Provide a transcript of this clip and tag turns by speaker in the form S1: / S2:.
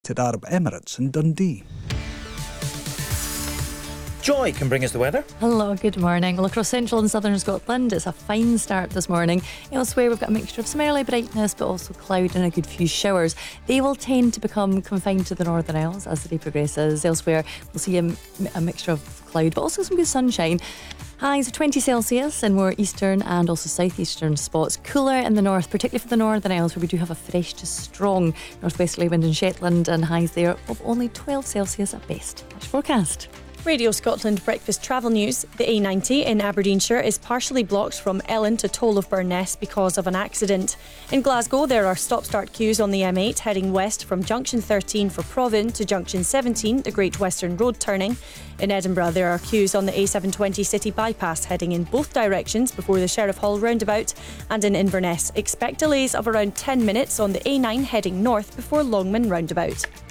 S1: Arab Emirates in Dundee.
S2: Joy can bring us the weather.
S3: Hello, good morning. Well, across central and southern Scotland, it's a fine start this morning. Elsewhere, we've got a mixture of some early brightness, but also cloud and a good few showers. They will tend to become confined to the Northern Isles as the day progresses. Elsewhere, we'll see a mixture of cloud, but also some good sunshine. Highs of 20 Celsius in more eastern and also southeastern spots. Cooler in the north, particularly for the Northern Isles, where we do have a fresh to strong northwesterly wind in Shetland, and highs there of only 12 Celsius at best. That's your forecast.
S4: Radio Scotland Breakfast Travel News. The A90 in Aberdeenshire is partially blocked from Ellon to Toll of Burness because of an accident. In Glasgow, there are stop-start queues on the M8 heading west from Junction 13 for Provan to Junction 17, the Great Western Road turning. In Edinburgh, there are queues on the A720 City Bypass heading in both directions before the Sheriff Hall roundabout. And in Inverness, expect delays of around 10 minutes on the A9 heading north before Longman roundabout.